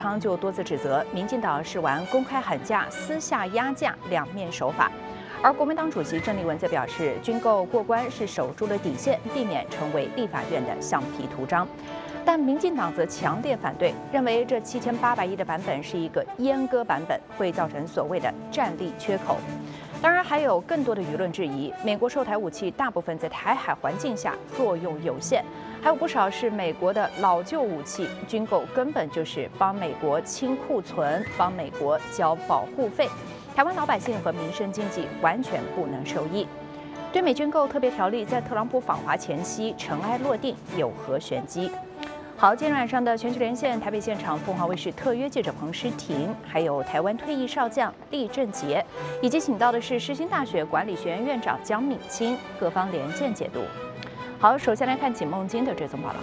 方就多次指责民进党是玩公开喊价、私下压价两面手法，而国民党主席郑丽文则表示，军购过关是守住了底线，避免成为立法院的橡皮图章。但民进党则强烈反对，认为这7800亿的版本是一个阉割版本，会造成所谓的战力缺口。当然，还有更多的舆论质疑，美国售台武器大部分在台海环境下作用有限，还有不少是美国的老旧武器，军购根本就是帮美国清库存，帮美国交保护费，台湾老百姓和民生经济完全不能受益。对美军购特别条例在特朗普访华前夕尘埃落定，有何玄机？好，今天晚上的全球连线，台北现场凤凰卫视特约记者彭诗婷，还有台湾退役少将厉正杰，以及请到的是世新大学管理学院院长江敏清，各方连线解读。好，首先来看景梦金的追踪报道。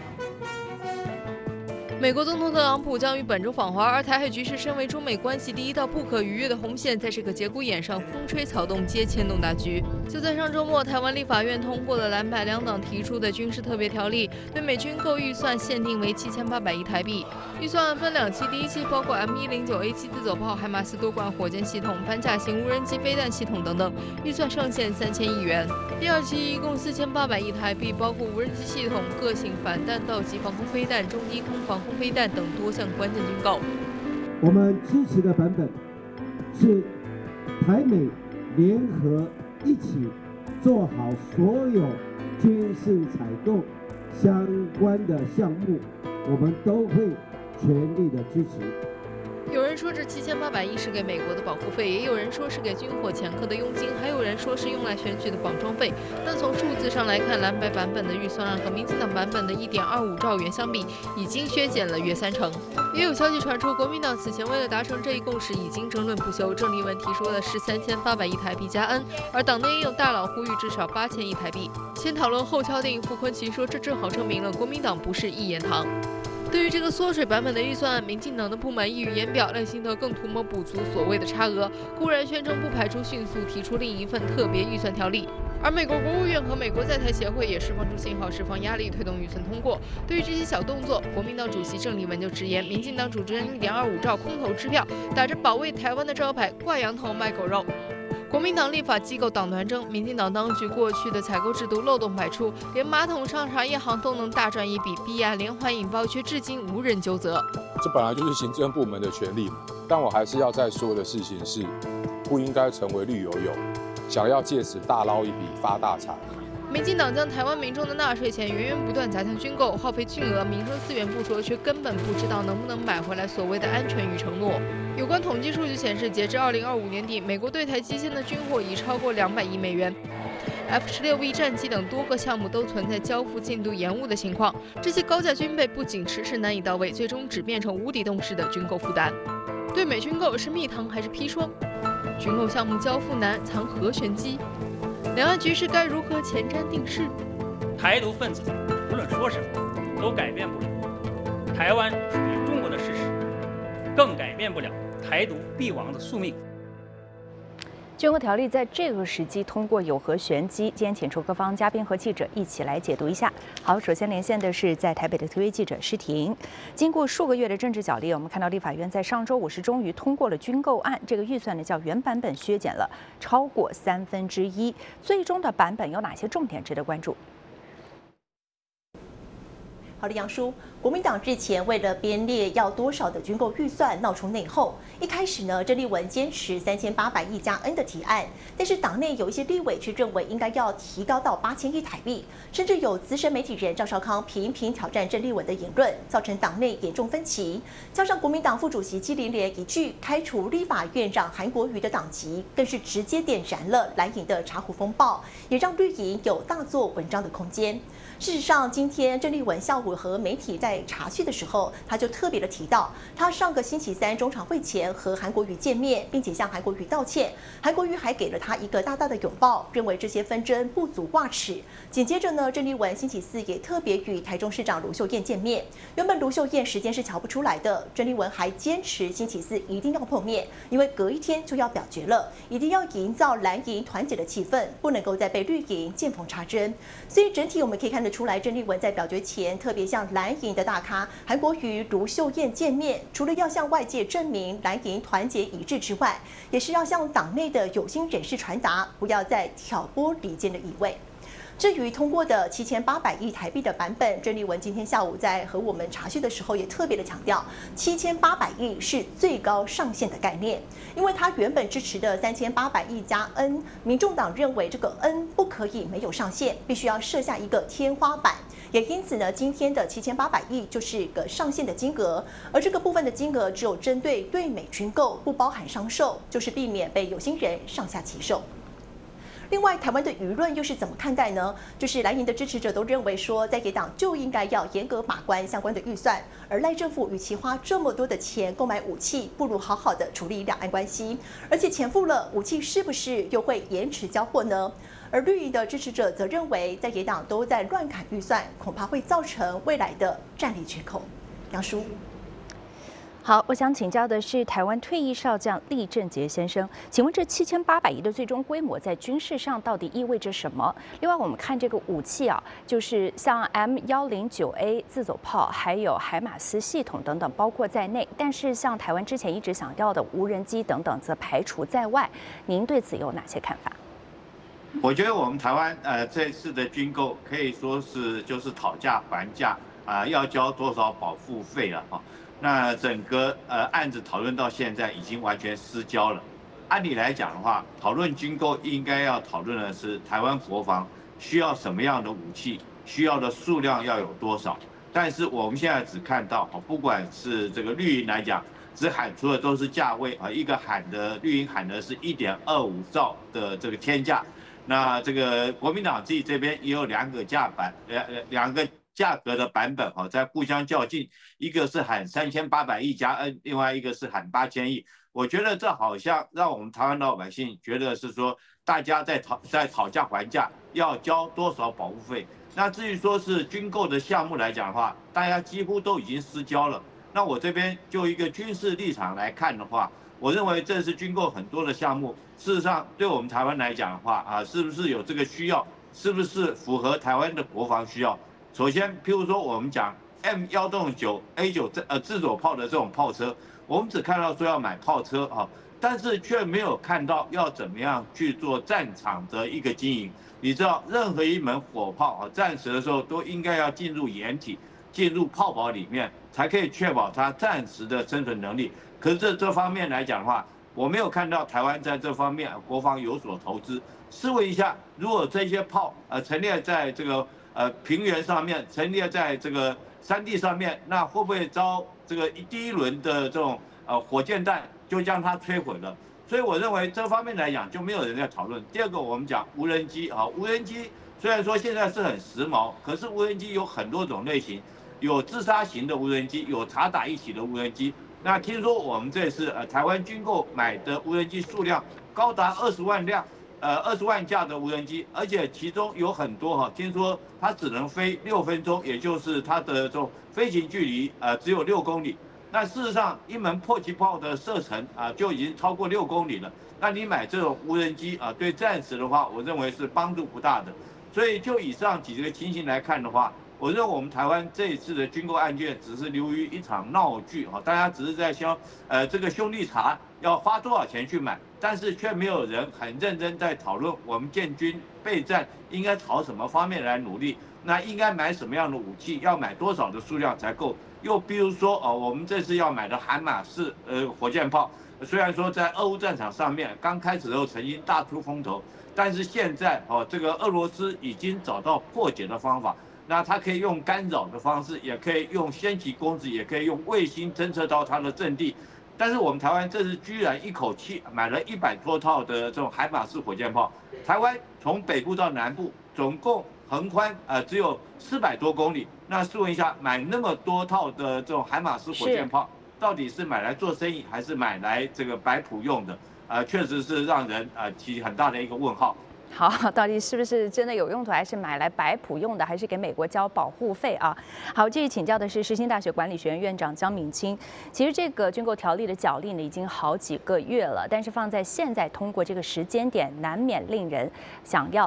美国总统特朗普将于本周访华，而台海局势身为中美关系第一道不可逾越的红线，在这个节骨眼上风吹草动皆牵动大局。就在上周末，台湾立法院通过了蓝白两党提出的军事特别条例，对美军购预算限定为7800亿台币。预算案分两期，第一期包括 M109A7自走炮、海马斯多管火箭系统、反甲型无人机飞弹系统等等，预算上限3000亿元。第二期一共4800亿台币，包括无人机系统、各型反弹道及防空飞弹、中低空防空飞弹等多项关键军购。 我们支持的版本是台美联合一起做好所有军事采购相关的项目，我们都会全力的支持。 有人说这7800亿是给美国的保护费，也有人说是给军火掮客的佣金，还有人说是用来选举的绑桩费。但从数字上来看，蓝白版本的预算案和民进党版本的1.25兆元相比，已经削减了约30%。也有消息传出，国民党此前为了达成这一共识，已经争论不休。郑丽文提出的是3800亿台币加 N， 而党内也有大佬呼吁至少8000亿台币。先讨论后敲定，傅昆萁说，这正好证明了国民党不是一言堂。对于这个缩水版本的预算案，民进党的不满溢于言表，赖清德更图谋补足所谓的差额，固然宣称不排除迅速提出另一份特别预算条例。而美国国务院和美国在台协会也释放出信号，释放压力，推动预算通过。对于这些小动作，国民党主席郑丽文就直言，民进党主张1.25兆空头支票，打着保卫台湾的招牌，挂羊头卖狗肉。国民党立法机构党团争，民进党当局过去的采购制度漏洞百出，连马桶上茶叶行都能大赚一笔，弊案连环引爆，却至今无人究责。 这本来就是行政部门的权利嘛，但我还是要再说的事情是，不应该成为绿油油，想要借此大捞一笔发大财。 民进党将台湾民众的纳税钱源源不断砸向军购，耗费巨额，民生资源不说，却根本不知道能不能买回来所谓的安全与承诺。有关统计数据显示，截至2025年底，美国对台基建的军货已超过200亿美元。F-16B 战机等多个项目都存在交付进度延误的情况，这些高价军备不仅迟迟难以到位，最终只变成无底洞式的军购负担。对美军购是蜜糖还是砒霜？军购项目交付难，藏何玄机？两岸局势该如何前瞻定势？ 台独分子无论说什么，都改变不了台湾属于中国的事实，更改变不了台独必亡的宿命。 军购条例在这个时机通过有何玄机？今天请出各方嘉宾和记者一起来解读一下。好，首先连线的是在台北的特约记者施婷。经过数个月的政治角力，我们看到立法院在上周五是终于通过了军购案，这个预算呢较原版本削减了超过1/3。最终的版本有哪些重点值得关注？ 好的，杨叔，国民党之前为了编列要多少的军购预算闹出内讧。一开始呢，郑丽文坚持3800亿加 N 的提案，但是党内有一些立委却认为应该要提高到8000亿台币，甚至有资深媒体人赵少康频频挑战郑丽文的言论，造成党内严重分歧。加上国民党副主席基林连一句开除立法院长韩国瑜的党籍，更是直接点燃了蓝营的茶壶风暴，也让绿营有大做文章的空间。事实上，今天郑丽文下午和媒体在茶叙的时候，他就特别的提到，他上个星期三中常会前和韩国瑜见面，并且向韩国瑜道歉。韩国瑜还给了他一个大大的拥抱，认为这些纷争不足挂齿。紧接着呢，郑丽文星期四也特别与台中市长卢秀燕见面。原本卢秀燕时间是瞧不出来的，郑丽文还坚持星期四一定要碰面，因为隔一天就要表决了，一定要营造蓝营团结的气氛，不能够再被绿营见缝插针。所以整体我们可以看得出来，郑丽文在表决前特别向蓝营的的大咖韩国瑜、卢秀燕见面，除了要向外界证明蓝营团结一致之外，也是要向党内的有心人士传达，不要再挑拨离间的意味。至于通过的7800亿台币的版本，郑丽文今天下午在和我们查询的时候也特别的强调，7800亿是最高上限的概念，因为他原本支持的3800亿加 N， 民众党认为这个 N 不可以没有上限，必须要设下一个天花板。也因此呢，今天的7800亿就是个上限的金额，而这个部分的金额只有针对对美军购，不包含商售，就是避免被有心人上下其手。另外，台湾的舆论又是怎么看待呢？就是蓝营的支持者都认为说，在野党就应该要严格把关相关的预算，而赖政府与其花这么多的钱购买武器，不如好好的处理两岸关系。而且钱付了，武器是不是又会延迟交货呢？而绿营的支持者则认为，在野党都在乱砍预算，恐怕会造成未来的战力缺口。杨叔。 好，我想请教的是台湾退役少将厉正杰先生，请问这7800亿的最终规模在军事上到底意味着什么？另外，我们看这个武器啊，就是像 M109A 自走炮，还有海马斯系统等等，包括在内。但是，像台湾之前一直想要的无人机等等，则排除在外。您对此有哪些看法？ 我觉得我们台湾这次的军购可以说是就是讨价还价要交多少保护费了哈。那整个案子讨论到现在已经完全失焦了。按理来讲的话，讨论军购应该要讨论的是台湾国防需要什么样的武器，需要的数量要有多少。但是我们现在只看到不管是这个绿营来讲，只喊出的都是价位一个绿营喊的是1.25兆的这个天价。那这个国民党自己这边也有两个价格的版本在互相较劲，一个是喊3800亿加 N， 另外一个是喊8000亿。我觉得这好像让我们台湾老百姓觉得是说，大家在讨价还价，要交多少保护费。那至于说是军购的项目来讲的话，大家几乎都已经失焦了。那我这边就一个军事立场来看的话，我认为这是军购很多的项目，事实上对我们台湾来讲的话是不是有这个需要，是不是符合台湾的国防需要？首先，譬如说我们讲 M109A9自走炮的这种炮车，我们只看到说要买炮车但是却没有看到要怎么样去做战场的一个经营。你知道，任何一门火炮战时的时候都应该要进入掩体，进入炮堡里面，才可以确保它战时的生存能力。可是这方面来讲的话，我没有看到台湾在这方面国防有所投资。试问一下，如果这些炮陈列在这个平原上面，陈列在这个山地上面，那会不会遭这个第一轮的这种火箭弹就将它摧毁了？所以我认为这方面来讲就没有人在讨论。第二个，我们讲无人机无人机虽然说现在是很时髦，可是无人机有很多种类型，有自杀型的无人机，有察打一起的无人机。那听说我们这次台湾军购买的无人机数量高达20万辆。20万架的无人机，而且其中有很多听说它只能飞6分钟，也就是它的这种飞行距离只有6公里。那事实上，一门迫击炮的射程就已经超过6公里了。那你买这种无人机对战时的话，我认为是帮助不大的。所以就以上几个情形来看的话，我认为我们台湾这一次的军购案件只是流于一场闹剧大家只是在说这个兄弟茶要花多少钱去买，但是却没有人很认真在讨论我们建军备战应该朝什么方面来努力，那应该买什么样的武器，要买多少的数量才够。又比如说我们这次要买的海马式火箭炮，虽然说在俄乌战场上面刚开始的时候曾经大出风头，但是现在这个俄罗斯已经找到破解的方法。那它可以用干扰的方式，也可以用先期攻击，也可以用卫星侦测到它的阵地。但是我们台湾这次居然一口气买了100多套的这种海马式火箭炮。台湾从北部到南部总共横宽只有400多公里。那试问一下，买那么多套的这种海马式火箭炮，到底是买来做生意，还是买来这个摆谱用的？确实是让人提很大的一个问号。 好，到底是不是真的有用途，还是买来摆谱用的，还是给美国交保护费啊？好，继续请教的是世新大学管理学院院长江敏清。其实这个军购条例的角力呢，已经好几个月了，但是放在现在通过这个时间点，难免令人想要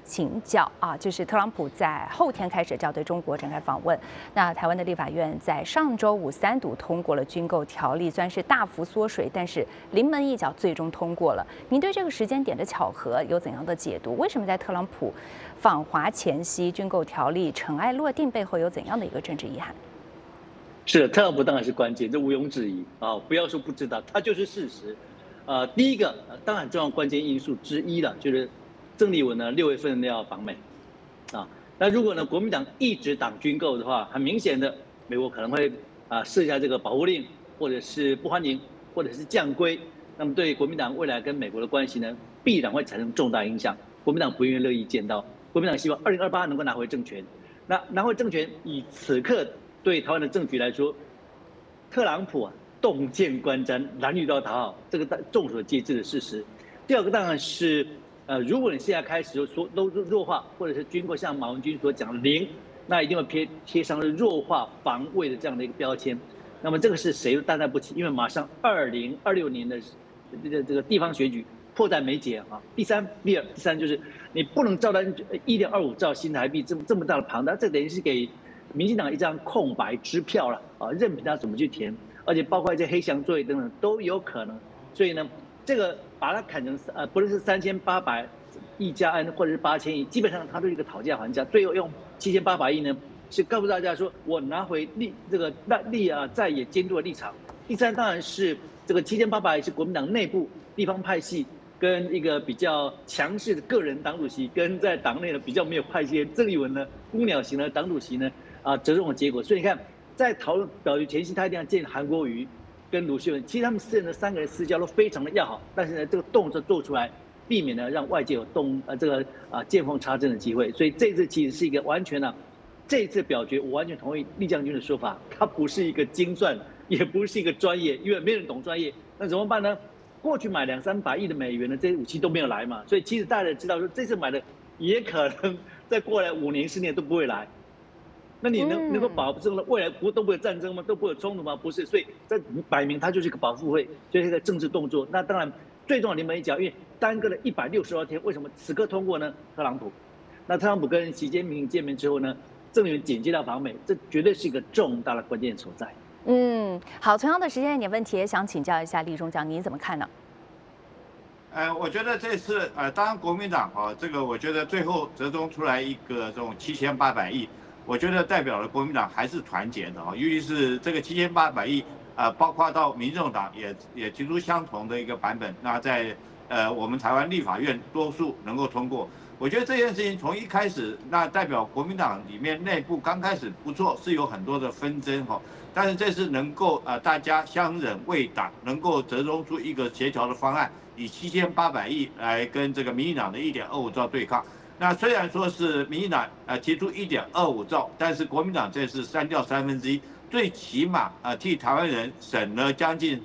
请教啊，就是特朗普在后天开始就要对中国展开访问。那台湾的立法院在上周五3读通过了军购条例，虽然是大幅缩水，但是临门一脚最终通过了。您对这个时间点的巧合有怎样的解读？为什么在特朗普访华前夕，军购条例尘埃落定背后有怎样的一个政治意涵？ 是的，特朗普当然是关键，这毋庸置疑啊！不要说不知道，它就是事实。第一个当然重要关键因素之一了，就是郑丽文呢6月份要访美，啊，那如果呢国民党一直挡军购的话，很明显的美国可能会设下这个保护令，或者是不欢迎，或者是降规，那么对国民党未来跟美国的关系呢，必然会产生重大影响。国民党不愿意乐意见到，国民党希望2028能够拿回政权。那拿回政权，以此刻对台湾的政局来说，特朗普洞见观瞻，蓝绿都要讨好，这个众所皆知的事实。第二个当然是，如果你现在开始就说都弱化，或者是军购像马文君所讲的0，那一定会贴上弱化防卫的这样的一个标签。那么这个是谁都担待不起，因为马上2026年的这个地方选举迫在眉睫啊。第三就是你不能照单1.25兆新台币这么大的庞大，这等于是给民进党一张空白支票了啊，任凭他怎么去填，而且包括一些黑箱作业等等都有可能。所以呢，这个把它砍成不论是3800亿加 N 或者是8000亿，基本上它都是一个讨价还价，最后用7800亿呢是告诉大家说我拿回在野监督的立场。第三当然是这个7800亿是国民党内部地方派系跟一个比较强势的个人党主席，跟在党内的比较没有派系的郑丽文呢孤鸟型的党主席呢折中的结果。所以你看，在讨论表决前夕，他一定要见韩国瑜跟卢秀燕，其实他们3个人私交都非常的要好，但是呢，这个动作做出来，避免呢让外界有见缝插针的机会。所以这次其实是一个完全这一次表决，我完全同意厉将军的说法，它不是一个精算，也不是一个专业，因为没人懂专业，那怎么办呢？过去买200-300亿的美元的这些武器都没有来嘛，所以其实大家知道说，这次买的也可能再过来5年10年都不会来。那你能够保证了未来都不会有战争吗？都不会有冲突吗？不是，所以这摆明它就是一个保护会，就是一个政治动作。那当然最重要的临门一脚，因为耽搁了162天，为什么此刻通过呢？特朗普，那特朗普跟习近平见面之后呢，郑丽文紧接到访美，这绝对是一个重大的关键所在。 好，同样的时间点问题也想请教一下厉中将，你怎么看呢？ 我觉得这次当然国民党这个我觉得最后折中出来一个这种7800亿。我觉得代表了国民党还是团结的尤其是这个7800亿，包括到民众党也提出相同的一个版本，那在我们台湾立法院多数能够通过。我觉得这件事情从一开始，那代表国民党里面内部刚开始不错，是有很多的纷争但是这次能够大家相忍为党，能够折中出一个协调的方案，以7800亿来跟这个民进党的1.25兆对抗。那虽然说是民进党提出1.25兆，但是国民党这次删掉1/3，最起码替台湾人省了将近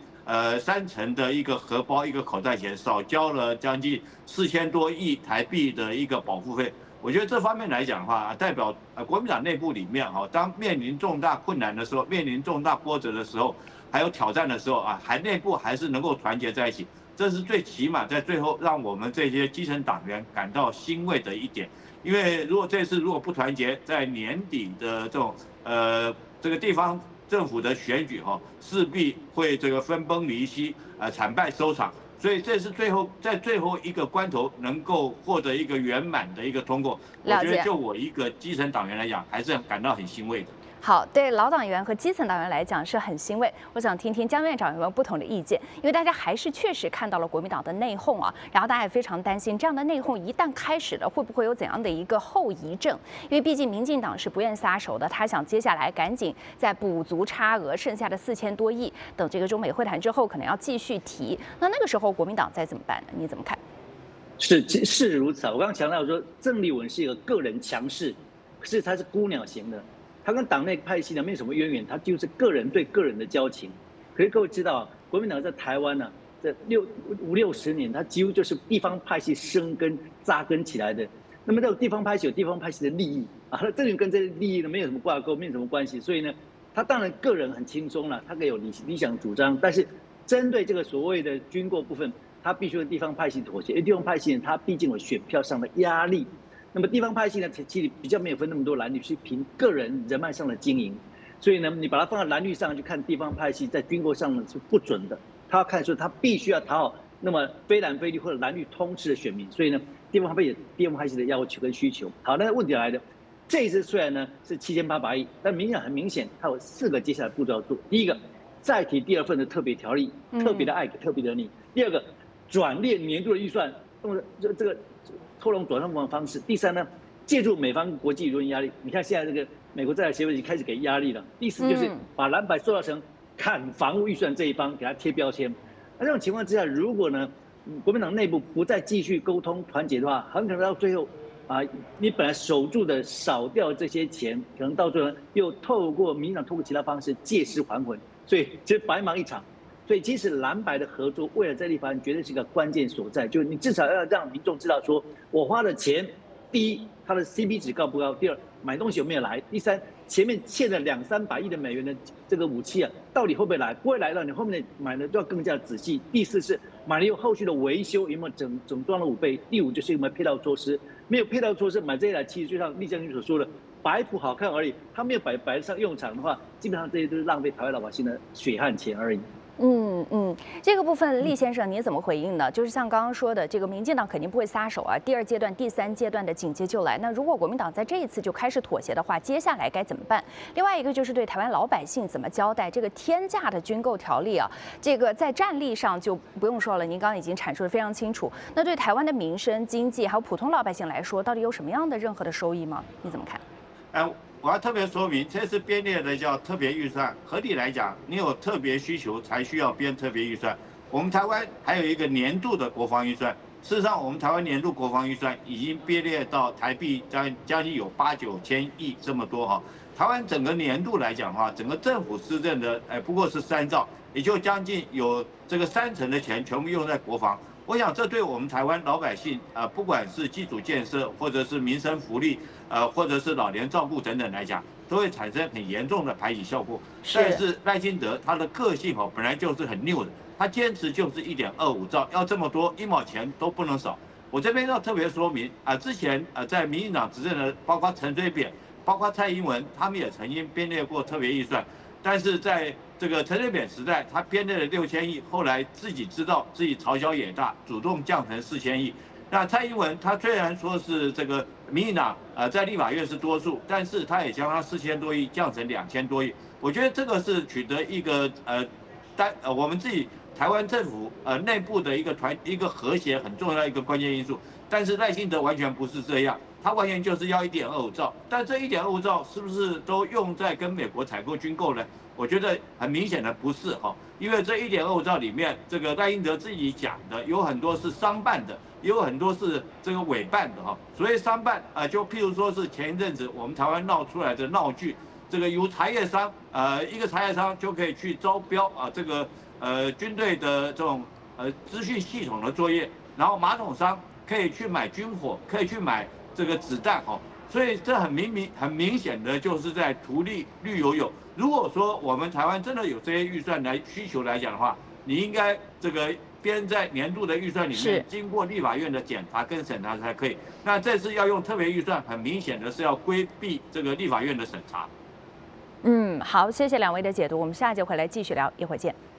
30%的一个荷包一个口袋钱，少交了将近4000多亿台币的一个保护费。我觉得这方面来讲的话，代表国民党内部里面当面临重大困难的时候，面临重大波折的时候，还有挑战的时候内部还是能够团结在一起。这是最起码在最后让我们这些基层党员感到欣慰的一点，因为如果这次如果不团结，在年底的这种这个地方政府的选举势必会这个分崩离析，惨败收场。所以这是在最后一个关头能够获得一个圆满的一个通过，我觉得就我一个基层党员来讲，还是感到很欣慰的。 好，对老党员和基层党员来讲是很欣慰。我想听听江院长有没有不同的意见，因为大家还是确实看到了国民党的内讧然后大家也非常担心这样的内讧一旦开始了，会不会有怎样的一个后遗症？因为毕竟民进党是不愿撒手的，他想接下来赶紧再补足差额，剩下的4000多亿，等这个中美会谈之后，可能要继续提。那个时候国民党再怎么办呢？你怎么看？ 是如此我刚刚强调说，郑丽文是一个个人强势，可是他是孤鸟型的。他跟党内派系呢没有什么渊源，他就是个人对个人的交情。可是各位知道国民党在台湾呢，这50-60年，他几乎就是地方派系生根扎根起来的。那么这种地方派系有地方派系的利益那这里跟这些利益呢没有什么挂钩，没有什么关系。所以呢，他当然个人很轻松了，他可以有理想主张，但是针对这个所谓的军购部分，他必须跟地方派系妥协，因为地方派系呢，他毕竟有选票上的压力。 那么地方派系呢，其实比较没有分那么多蓝绿，是凭个人人脉上的经营。所以呢，你把它放到蓝绿上去看地方派系在军购上呢是不准的。他要看说他必须要讨好那么非蓝非绿或者蓝绿通吃的选民。所以呢，地方派系的要求跟需求。好，那问题来了，这一次虽然呢是7800亿，但很明显，它有4个接下来步骤要做。第一个，再提第2份的特别条例，特别的爱给特别的你。第二个，转列年度的预算，用这个偷龙转凤的方式。第三呢，借助美方国际舆论压力。你看现在这个美国在台协会已经开始给压力了。第4就是把蓝白塑造成砍防务预算这一方，给他贴标签。那这种情况之下，如果呢国民党内部不再继续沟通团结的话，很可能到最后你本来守住的少掉这些钱，可能到最后又透过民进党透过其他方式借尸还魂，所以其实白忙一场。所以其实蓝白的合作，为了在立法院绝对是一个关键所在，就是你至少要让民众知道说，我花的钱，第一，它的 CP 值高不高；第二，买东西有没有来；第三，前面欠了200-300亿的美元的这个武器到底会不会来？不会来了，你后面买的就要更加仔细。第4是买了以后后续的维修有没有整装了5倍？第5就是有没有配套措施？没有配套措施，买这一台其实就像厉将军所说的，摆谱好看而已，它没有摆得上用场的话，基本上这些都是浪费台湾老百姓的血汗钱而已。 这个部分厉先生你怎么回应呢？就是像刚刚说的，这个民进党肯定不会撒手啊，第2阶段、第3阶段的紧接就来。那如果国民党在这一次就开始妥协的话，接下来该怎么办？另外一个就是对台湾老百姓怎么交代这个天价的军购条例啊？这个在战力上就不用说了，您刚刚已经阐述得非常清楚。那对台湾的民生、经济还有普通老百姓来说，到底有什么样的任何的收益吗？你怎么看？ 我要特别说明，这次编列的叫特别预算。合理来讲，你有特别需求才需要编特别预算。我们台湾还有一个年度的国防预算，事实上，我们台湾年度国防预算已经编列到台币将近有8-9千亿这么多哈。台湾整个年度来讲的话，整个政府施政的不过是3兆，也就将近有这个30%的钱全部用在国防。我想这对我们台湾老百姓不管是基础建设或者是民生福利或者是老年照顾等等来讲，都会产生很严重的排挤效果。但是赖清德他的个性本来就是很拗的，他坚持就是1.25兆，要这么多1毛钱都不能少。我这边要特别说明之前在民进党执政的，包括陈水扁、包括蔡英文，他们也曾经编列过特别预算，但是在这个陈水扁时代，他编列了6000亿，后来自己知道自己朝小野大，主动降成4000亿。那蔡英文他虽然说是这个民进党在立法院是多数，但是他也将他4000多亿降成2000多亿。我觉得这个是取得一个我们自己台湾政府内部的一个和谐很重要的一个关键因素。但是赖清德完全不是这样，他完全就是要1.25兆，但这1.25兆是不是都用在跟美国采购军购呢？我觉得很明显的不是因为这1.25兆里面，这个赖清德自己讲的有很多是商办的，也有很多是这个委办的所谓商办就譬如说是前一阵子我们台湾闹出来的闹剧，这个由茶叶商一个茶叶商就可以去招标这个军队的这种资讯系统的作业，然后马桶商可以去买军火，可以去买这个子弹所以这很明显的就是在图利绿油油。如果说我们台湾真的有这些预算需求来讲的话，你应该这个编在年度的预算里面，经过立法院的检查跟审查才可以。那这次要用特别预算，很明显的是要规避这个立法院的审查。 好，谢谢2位的解读，我们下一节回来继续聊，一会儿见。